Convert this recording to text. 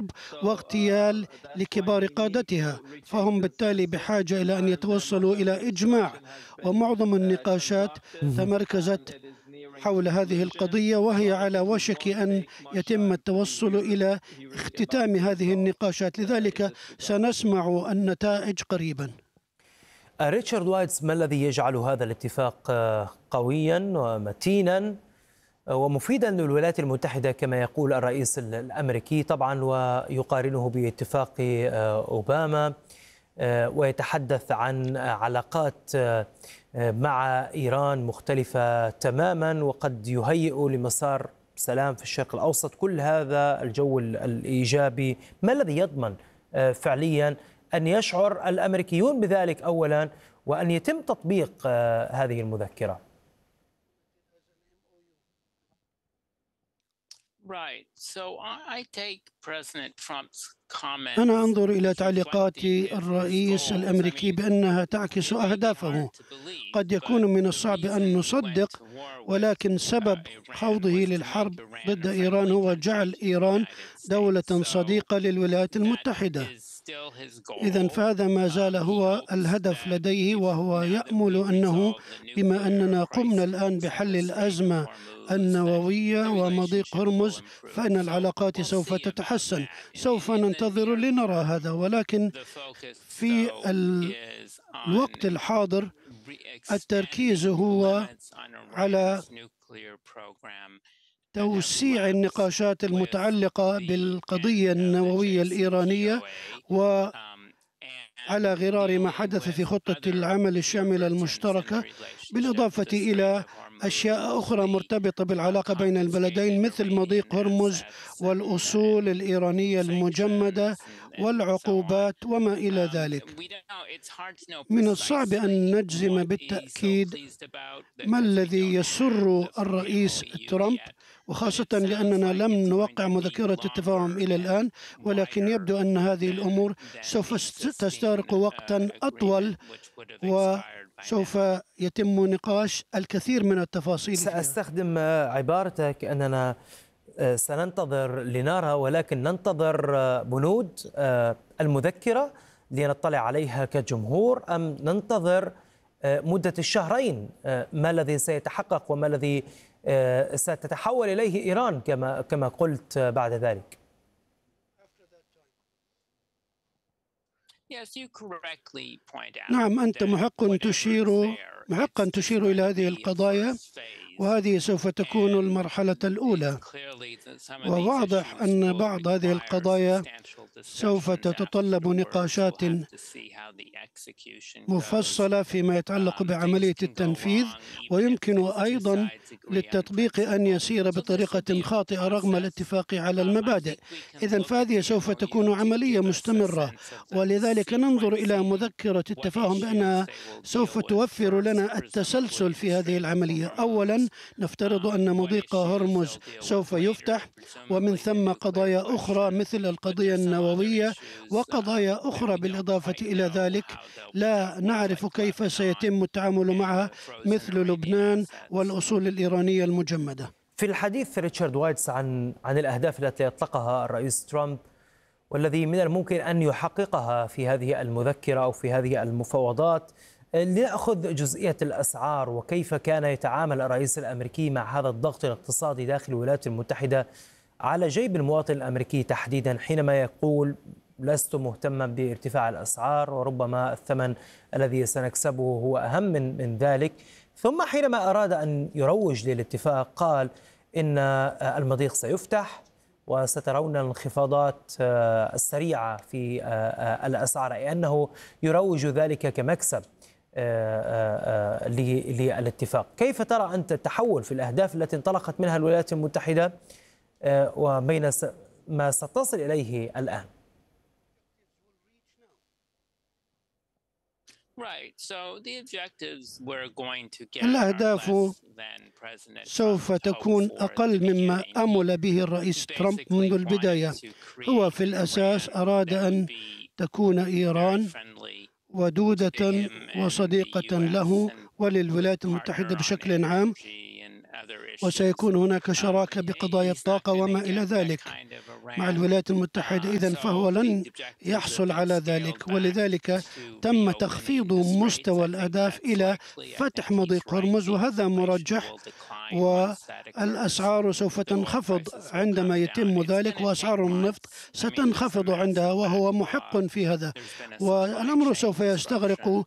الحرب واغتيال لكبار قادتها، فهم بالتالي بحاجة إلى أن يتوصلوا إلى إجماع. ومعظم النقاشات تمركزت حول هذه القضية، وهي على وشك أن يتم التوصل إلى اختتام هذه النقاشات، لذلك سنسمع النتائج قريبا. ريتشارد وايتس، ما الذي يجعل هذا الاتفاق قويا ومتينا ومفيدا للولايات المتحدة كما يقول الرئيس الأمريكي طبعا، ويقارنه باتفاق أوباما، ويتحدث عن علاقات مع إيران مختلفة تماما وقد يهيئ لمسار سلام في الشرق الأوسط؟ كل هذا الجو الإيجابي ما الذي يضمن فعليا أن يشعر الأمريكيون بذلك أولا، وأن يتم تطبيق هذه المذكرة؟ أنا أنظر إلى تعليقات الرئيس الأمريكي بأنها تعكس أهدافه. قد يكون من الصعب أن نصدق، ولكن سبب خوضه للحرب ضد إيران هو جعل إيران دولة صديقة للولايات المتحدة. إذن فهذا ما زال هو الهدف لديه، وهو يأمل أنه بما أننا قمنا الآن بحل الأزمة النووية ومضيق هرمز فإن العلاقات سوف تتحسن. سوف ننتظر لنرى هذا، ولكن في الوقت الحاضر التركيز هو على توسيع النقاشات المتعلقة بالقضية النووية الإيرانية، وعلى غرار ما حدث في خطة العمل الشاملة المشتركة، بالإضافة إلى أشياء أخرى مرتبطة بالعلاقة بين البلدين مثل مضيق هرمز والأصول الإيرانية المجمدة والعقوبات وما إلى ذلك. من الصعب أن نجزم بالتأكيد ما الذي يسر الرئيس ترامب، وخاصة لأننا لم نوقع مذكرة التفاهم إلى الآن، ولكن يبدو أن هذه الأمور سوف تستغرق وقتا أطول وسوف يتم نقاش الكثير من التفاصيل فيها. سأستخدم عبارتك أننا سننتظر لنرى، ولكن ننتظر بنود المذكرة لنطلع عليها كجمهور، أم ننتظر مدة الشهرين ما الذي سيتحقق وما الذي ستتحول إليه إيران كما قلت بعد ذلك؟ نعم، أنت محقا تشير إلى هذه القضايا، وهذه سوف تكون المرحلة الأولى. وواضح أن بعض هذه القضايا سوف تتطلب نقاشات مفصلة فيما يتعلق بعملية التنفيذ، ويمكن أيضا للتطبيق أن يسير بطريقة خاطئة رغم الاتفاق على المبادئ. إذن فهذه سوف تكون عملية مستمرة، ولذلك ننظر إلى مذكرة التفاهم بأنها سوف توفر لنا التسلسل في هذه العملية. أولا نفترض أن مضيق هرمز سوف يفتح، ومن ثم قضايا أخرى مثل القضية النووية وقضايا أخرى بالإضافة إلى ذلك لا نعرف كيف سيتم التعامل معها مثل لبنان والأصول الإيرانية المجمدة. في الحديث ريتشارد وايتس عن الأهداف التي أطلقها الرئيس ترامب والذي من الممكن أن يحققها في هذه المذكرة أو في هذه المفاوضات، لنأخذ جزئية الأسعار وكيف كان يتعامل الرئيس الأمريكي مع هذا الضغط الاقتصادي داخل الولايات المتحدة على جيب المواطن الأمريكي تحديدا، حينما يقول لست مهتما بارتفاع الأسعار وربما الثمن الذي سنكسبه هو أهم من ذلك. ثم حينما أراد أن يروج للاتفاق قال إن المضيق سيفتح وسترون الانخفاضات السريعة في الأسعار، أي أنه يروج ذلك كمكسب للاتفاق. كيف ترى أنت التحول في الأهداف التي انطلقت منها الولايات المتحدة وبين ما ستصل إليه الآن؟ الأهداف سوف تكون أقل مما أمل به الرئيس ترامب منذ البداية. هو في الأساس أراد أن تكون إيران ودودة وصديقة له وللولايات المتحدة بشكل عام، وسيكون هناك شراكة بقضايا الطاقة وما إلى ذلك مع الولايات المتحدة. إذن فهو لن يحصل على ذلك، ولذلك تم تخفيض مستوى الأهداف إلى فتح مضيق هرمز، وهذا مرجح، والأسعار سوف تنخفض عندما يتم ذلك، وأسعار النفط ستنخفض عندها، وهو محق في هذا. والأمر سوف يستغرق